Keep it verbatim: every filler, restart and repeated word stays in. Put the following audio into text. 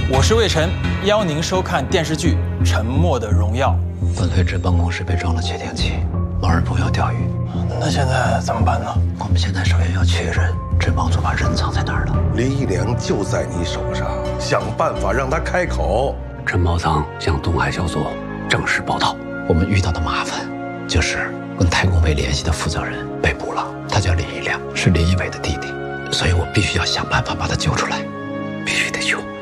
我是魏晨，邀您收看电视剧《沉默的荣耀》。 本队值办公室被装了窃听器，某人朋友钓鱼。 那现在怎么办呢？ 我们现在首先要确认这帮组把人藏在哪儿了。 林一良就在你手上，想办法让他开口。 陈宝藏向东海小组正式报道。 我们遇到的麻烦就是跟太空没联系的负责人被捕了，他叫林一良，是林一伟的弟弟，所以我必须要想办法把他救出来， 必须得救。